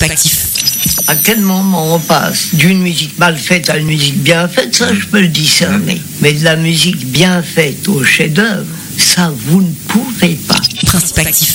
Principe actif. À quel moment on passe d'une musique mal faite à une musique bien faite, ça je peux le discerner. Mais de la musique bien faite au chef-d'œuvre, ça vous ne pouvez pas. Principe actif.